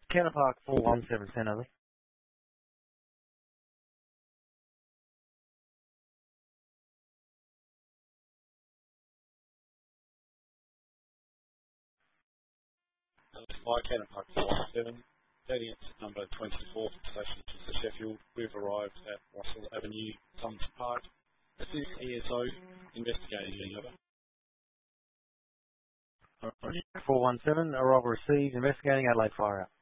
Kenner Park 417 San Jose. By Cannon Park 417, heading at number 24 from station to Sheffield. We've arrived at Russell Avenue, Summers Park. This is ESO investigating over. 417, arrival received, investigating Adelaide fire out.